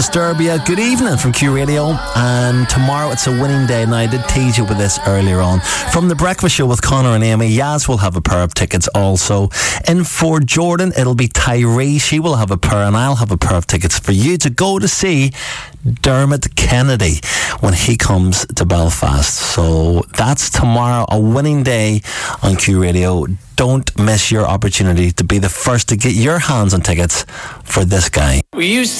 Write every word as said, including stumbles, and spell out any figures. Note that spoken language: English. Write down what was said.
Disturbia, good evening from Q Radio, and tomorrow it's a winning day. Now I did tease you with this earlier on. From the breakfast show with Connor and Amy, Yaz will have a pair of tickets also. In for Jordan, it'll be Tyree. She will have a pair and I'll have a pair of tickets for you to go to see Dermot Kennedy when he comes to Belfast. So that's tomorrow, a winning day on Q Radio. Don't miss your opportunity to be the first to get your hands on tickets for this guy. We used